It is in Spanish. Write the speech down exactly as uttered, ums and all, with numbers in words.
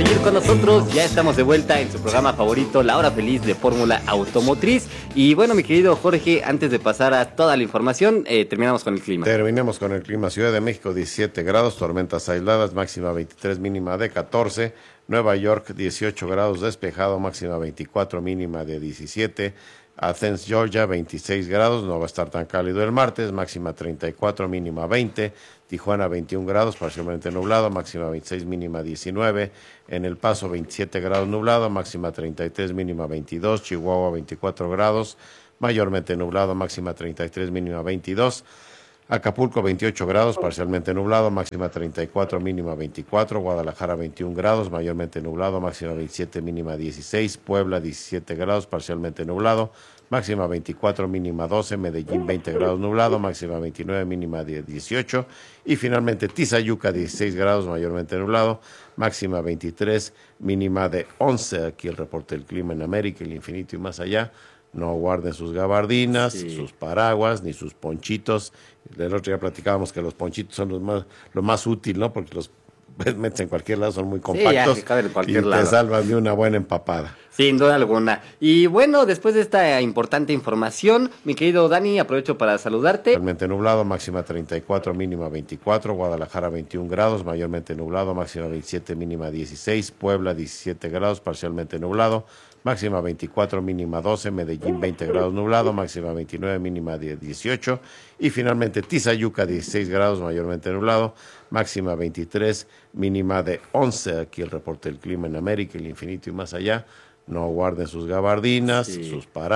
seguir con nosotros. Ya estamos de vuelta en su programa favorito, La Hora Feliz de Fórmula Automotriz. Y bueno, mi querido Jorge, antes de pasar a toda la información, eh, terminamos con el clima. Terminemos con el clima. Ciudad de México, diecisiete grados, tormentas aisladas, máxima veintitrés, mínima de catorce. Nueva York, dieciocho grados, despejado, máxima veinticuatro, mínima de diecisiete. Athens, Georgia, veintiséis grados, no va a estar tan cálido el martes, máxima treinta y cuatro, mínima veinte. Tijuana, veintiún grados, parcialmente nublado, máxima veintiséis, mínima diecinueve. En El Paso, veintisiete grados nublado, máxima treinta y tres, mínima veintidós. Chihuahua, veinticuatro grados, mayormente nublado, máxima treinta y tres, mínima veintidós. Acapulco, veintiocho grados, parcialmente nublado, máxima treinta y cuatro, mínima veinticuatro. Guadalajara, veintiún grados, mayormente nublado, máxima veintisiete, mínima dieciséis. Puebla, diecisiete grados, parcialmente nublado, máxima veinticuatro, mínima doce. Medellín, veinte grados nublado, máxima veintinueve, mínima de dieciocho. Y finalmente Tizayuca, dieciséis grados, mayormente nublado, máxima veintitrés, mínima de once. Aquí el reporte del clima en América, el infinito y más allá. No guarden sus gabardinas, sí, sus paraguas, ni sus ponchitos. El otro día platicábamos que los ponchitos son los más, lo más útil, ¿no? Porque los metes en cualquier lado, son muy compactos, sí, ya, en cualquier y lado. Te salvan de una buena empapada. Sin duda alguna. Y bueno, después de esta importante información, mi querido Dani, aprovecho para saludarte. Mayormente nublado, máxima treinta y cuatro, mínima veinticuatro. Guadalajara, veintiún grados, mayormente nublado, máxima veintisiete, mínima dieciséis. Puebla, diecisiete grados, parcialmente nublado, máxima veinticuatro, mínima doce. Medellín, veinte grados nublado, máxima veintinueve, mínima de dieciocho. Y finalmente Tizayuca, dieciséis grados, mayormente nublado, máxima veintitrés, mínima de once. Aquí el reporte del clima en América, el infinito y más allá. No guarden sus gabardinas, sí, sus paraguas.